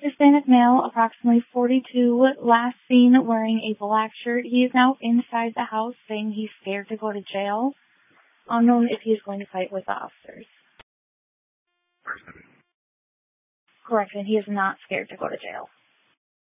Hispanic male, approximately 42, last seen wearing a black shirt. He is now inside the house saying he's scared to go to jail. Unknown if he is going to fight with the officers. Correct, and he is not scared to go to jail.